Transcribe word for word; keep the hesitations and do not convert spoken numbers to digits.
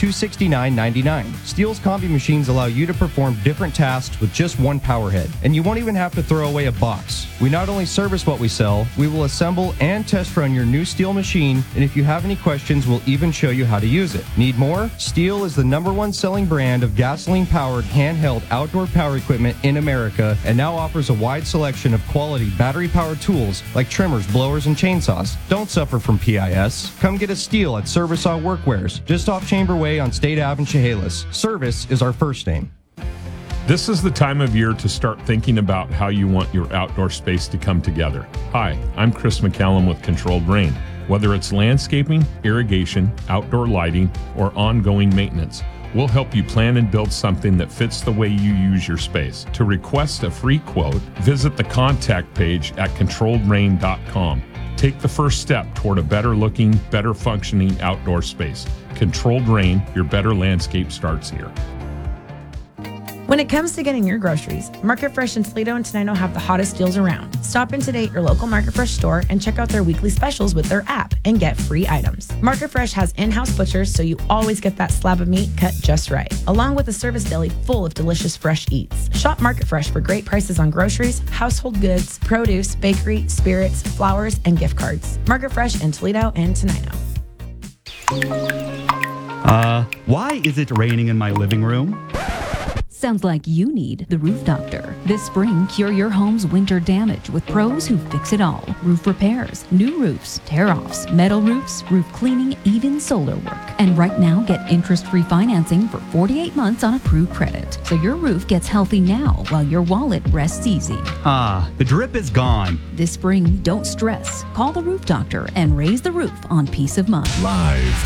two hundred sixty-nine dollars and ninety-nine cents. Stihl's Combi machines allow you to perform different tasks with just one power head, and you won't even have to throw away a box. We not only service what we sell, we will assemble and test run your new Stihl machine, and if you have any questions, we'll even show you how to use it. Need more? Stihl is the number one selling brand of gasoline-powered handheld outdoor power equipment in America, and now offers a wide selection of quality battery-powered tools like trimmers, blowers, and chainsaws. Don't suffer from P I S. Come get a Stihl at Service All Workwears, just off Chamber Way on State Ave in Chehalis. Service is our first name. This is the time of year to start thinking about how you want your outdoor space to come together. Hi, I'm Chris McCallum with Controlled Rain. Whether it's landscaping, irrigation, outdoor lighting, or ongoing maintenance, we'll help you plan and build something that fits the way you use your space. To request a free quote, visit the contact page at controlled rain dot com. Take the first step toward a better looking, better functioning outdoor space. Controlled Rain, your better landscape starts here. When it comes to getting your groceries, Market Fresh in Toledo and Tenino have the hottest deals around. Stop in today at your local Market Fresh store and check out their weekly specials with their app and get free items. Market Fresh has in-house butchers, so you always get that slab of meat cut just right, along with a service deli full of delicious fresh eats. Shop Market Fresh for great prices on groceries, household goods, produce, bakery, spirits, flowers, and gift cards. Market Fresh in Toledo and Tenino. Uh, why is it raining in my living room? Sounds like you need the Roof Doctor. This spring, cure your home's winter damage with pros who fix it all. Roof repairs, new roofs, tear-offs, metal roofs, roof cleaning, even solar work. And right now, get interest-free financing for forty-eight months on approved credit. So your roof gets healthy now while your wallet rests easy. Ah, the drip is gone. This spring, don't stress. Call the Roof Doctor and raise the roof on peace of mind. Live